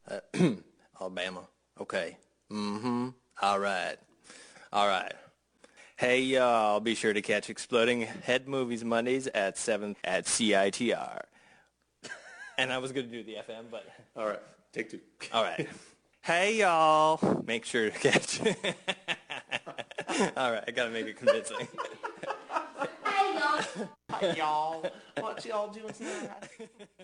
Alabama. Okay. Mm-hmm. All right. All right. Hey, y'all, be sure to catch Exploding Head Movies Mondays at 7 at CITR. And I was going to do the FM, but... All right. Take two. All right. Hey, y'all. Make sure to catch... All right, I got to make it convincing. Hey, y'all. Hi, y'all. What y'all doing tonight?